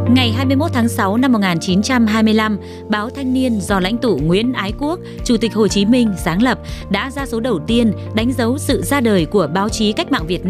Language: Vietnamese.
Ngày 21 tháng 6 năm 1925, báo Thanh niên do lãnh tụ Nguyễn Ái Quốc, Chủ tịch Hồ Chí Minh sáng lập đã ra số đầu tiên đánh dấu sự ra đời của báo chí cách mạng Việt